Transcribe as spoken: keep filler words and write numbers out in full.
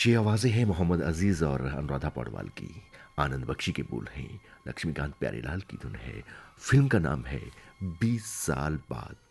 ये आवाज़ें हैं मोहम्मद अजीज़ और अनुराधा पौडवाल की। आनंद बख्शी के बोल हैं। लक्ष्मीकांत प्यारेलाल की धुन है। फिल्म का नाम है बीस साल बाद।